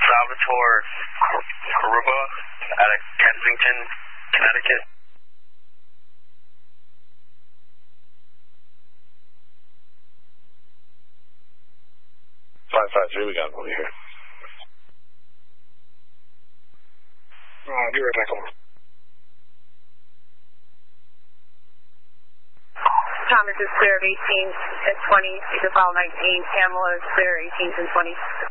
Salvatore Caruba out of Kensington, Connecticut. 553, we got one here. Be right back over. Thomas is clear of 18 and 20, you can follow 19, Pamela is clear 18 and 20.